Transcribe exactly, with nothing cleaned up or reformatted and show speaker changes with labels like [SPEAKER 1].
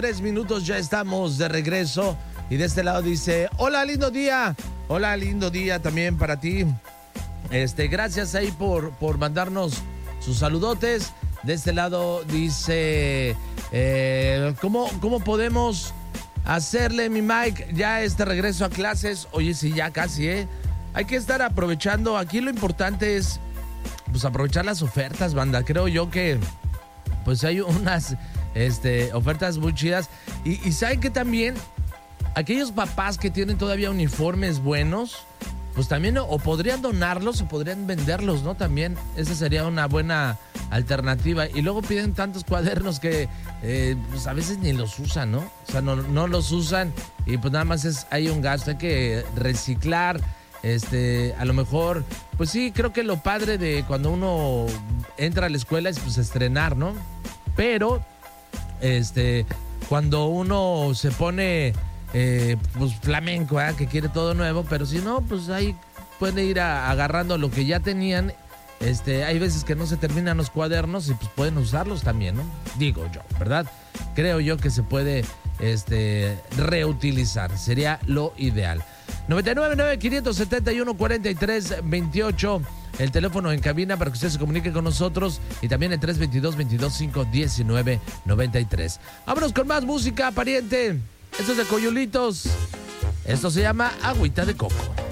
[SPEAKER 1] Tres minutos ya estamos de regreso y de este lado dice, hola, lindo día. Hola, lindo día también para ti. Este, gracias ahí por, por mandarnos sus saludotes. De este lado dice, eh, ¿cómo, ¿cómo podemos hacerle, mi Mike, ya este regreso a clases? Oye, sí, ya casi, ¿eh? Hay que estar aprovechando. Aquí lo importante es, pues, aprovechar las ofertas, banda. Creo yo que, pues, hay unas... Este, ofertas muy chidas. Y, y saben que también aquellos papás que tienen todavía uniformes buenos, pues también o podrían donarlos o podrían venderlos, ¿no? También esa sería una buena alternativa. Y luego piden tantos cuadernos que eh, pues a veces ni los usan, ¿no? O sea, no, no los usan y pues nada más es, hay un gasto, hay que reciclar. Este, a lo mejor, pues sí, creo que lo padre de cuando uno entra a la escuela es pues estrenar, ¿no? Pero Este, cuando uno se pone eh, pues flamenco, ¿eh? Que quiere todo nuevo, pero si no, pues ahí pueden ir a, agarrando lo que ya tenían. Este, hay veces que no se terminan los cuadernos y pues pueden usarlos también, ¿no? Digo yo, ¿verdad? Creo yo que se puede este, reutilizar, sería lo ideal. noventa y nueve, nueve, quinientos setenta y uno, cuarenta y tres, veintiocho, el teléfono en cabina para que usted se comunique con nosotros y también el tres veintidós, veintidós, cinco, diecinueve, noventa y tres. Vámonos con más música, pariente. Esto es de Coyulitos. Esto se llama Agüita de Coco.